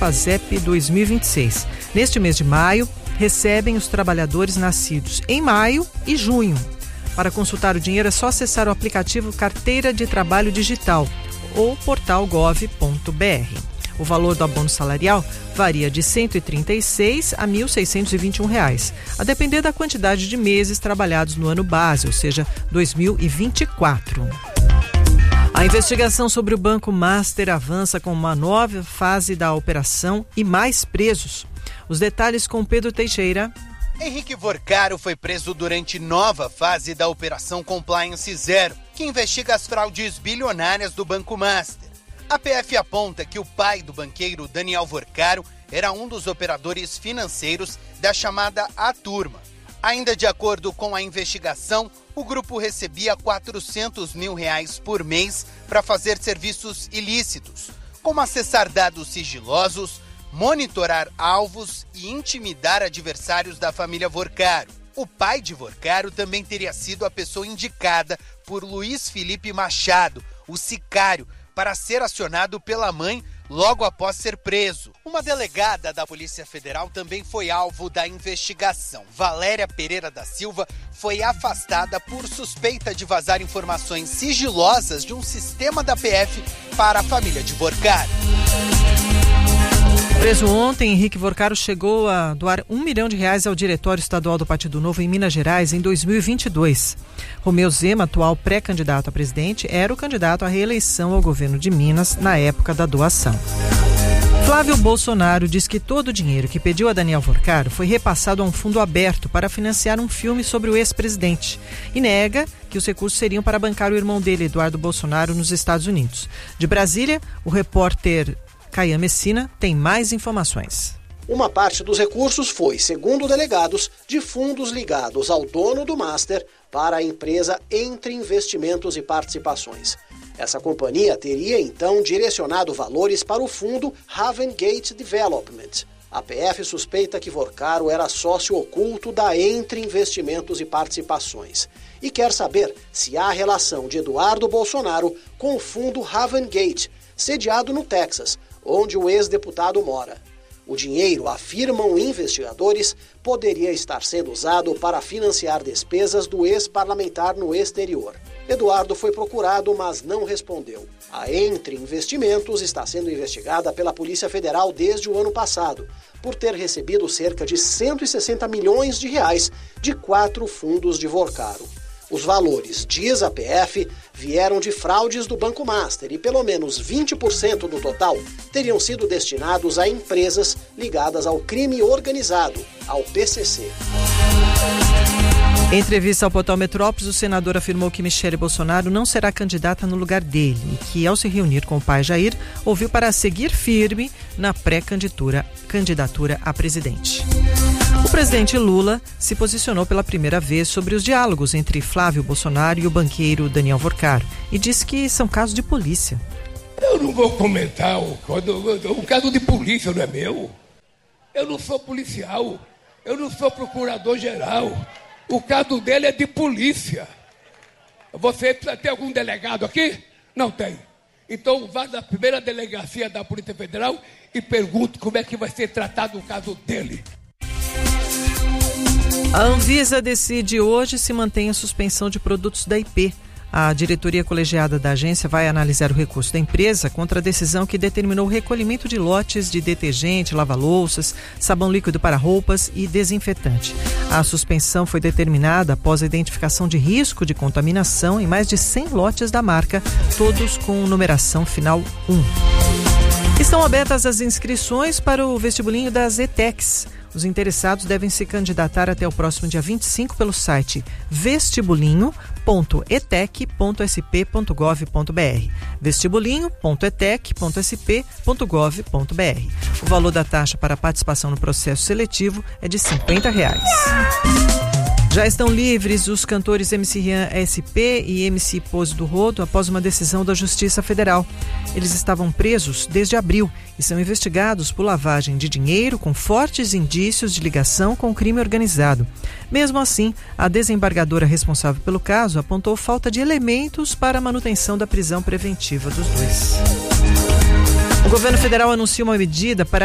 FASEP 2026. Neste mês de maio, recebem os trabalhadores nascidos em maio e junho. Para consultar o dinheiro é só acessar o aplicativo Carteira de Trabalho Digital ou portal gov.br. O valor do abono salarial varia de R$ 136 a R$ 1.621, a depender da quantidade de meses trabalhados no ano base, ou seja, 2024. A investigação sobre o Banco Master avança com uma nova fase da operação e mais presos. Os detalhes com Pedro Teixeira. Henrique Vorcaro foi preso durante nova fase da Operação Compliance Zero, que investiga as fraudes bilionárias do Banco Master. A PF aponta que o pai do banqueiro Daniel Vorcaro era um dos operadores financeiros da chamada A Turma. Ainda de acordo com a investigação, o grupo recebia R$ 400 mil por mês para fazer serviços ilícitos, como acessar dados sigilosos, monitorar alvos e intimidar adversários da família Vorcaro. O pai de Vorcaro também teria sido a pessoa indicada por Luiz Felipe Machado, o sicário, para ser acionado pela mãe logo após ser preso. Uma delegada da Polícia Federal também foi alvo da investigação. Valéria Pereira da Silva foi afastada por suspeita de vazar informações sigilosas de um sistema da PF para a família de Vorcaro. Preso ontem, Henrique Vorcaro chegou a doar R$ 1 milhão ao Diretório Estadual do Partido Novo em Minas Gerais em 2022. Romeu Zema, atual pré-candidato a presidente, era o candidato à reeleição ao governo de Minas na época da doação. Flávio Bolsonaro diz que todo o dinheiro que pediu a Daniel Vorcaro foi repassado a um fundo aberto para financiar um filme sobre o ex-presidente e nega que os recursos seriam para bancar o irmão dele, Eduardo Bolsonaro, nos Estados Unidos. De Brasília, o repórter Caian Messina tem mais informações. Uma parte dos recursos foi, segundo delegados, de fundos ligados ao dono do Master para a empresa Entre Investimentos e Participações. Essa companhia teria então direcionado valores para o fundo Haven Gate Development. A PF suspeita que Vorcaro era sócio oculto da Entre Investimentos e Participações e quer saber se há relação de Eduardo Bolsonaro com o fundo Haven Gate, sediado no Texas, onde o ex-deputado mora. O dinheiro, afirmam investigadores, poderia estar sendo usado para financiar despesas do ex-parlamentar no exterior. Eduardo foi procurado, mas não respondeu. A Entre Investimentos está sendo investigada pela Polícia Federal desde o ano passado, por ter recebido cerca de 160 milhões de reais de 4 fundos de Vorcaro. Os valores, diz a PF, vieram de fraudes do Banco Master e pelo menos 20% do total teriam sido destinados a empresas ligadas ao crime organizado, ao PCC. Em entrevista ao portal Metrópolis, o senador afirmou que Michele Bolsonaro não será candidata no lugar dele e que, ao se reunir com o pai Jair, ouviu para seguir firme na pré-candidatura à presidente. O presidente Lula se posicionou pela primeira vez sobre os diálogos entre Flávio Bolsonaro e o banqueiro Daniel Vorcaro e disse que são casos de polícia. Eu não vou comentar o caso de polícia, não é meu. Eu não sou policial, eu não sou procurador-geral. O caso dele é de polícia. Você tem algum delegado aqui? Não tem. Então vá na primeira delegacia da Polícia Federal e pergunte como é que vai ser tratado o caso dele. A Anvisa decide hoje se mantém a suspensão de produtos da IP. A diretoria colegiada da agência vai analisar o recurso da empresa contra a decisão que determinou o recolhimento de lotes de detergente, lava-louças, sabão líquido para roupas e desinfetante. A suspensão foi determinada após a identificação de risco de contaminação em mais de 100 lotes da marca, todos com numeração final 1. Estão abertas as inscrições para o vestibulinho das ETECs. Os interessados devem se candidatar até o próximo dia 25 pelo site vestibulinho.etec.sp.gov.br vestibulinho.etec.sp.gov.br. O valor da taxa para participação no processo seletivo é de R$ 50. Já estão livres os cantores MC Rian SP e MC Pose do Rodo após uma decisão da Justiça Federal. Eles estavam presos desde abril e são investigados por lavagem de dinheiro com fortes indícios de ligação com o crime organizado. Mesmo assim, a desembargadora responsável pelo caso apontou falta de elementos para a manutenção da prisão preventiva dos dois. O governo federal anunciou uma medida para